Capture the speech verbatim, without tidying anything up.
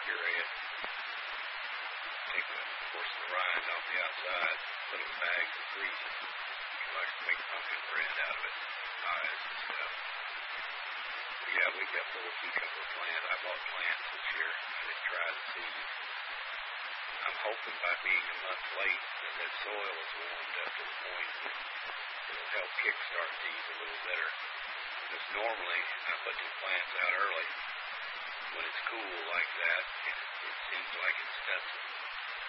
puree it, take the, of course, the rind off the outside, put it in bags and freeze it. You like to make pumpkin bread out of it, pies and stuff. But yeah, we got little cucumber plant. I bought plants this year. I didn't try the seed. I'm hoping by being a month late that that soil is warmed up to the point that it'll help kickstart these a little better. Because normally I put these plants out early. When it's cool like that, it, it seems like it doesn't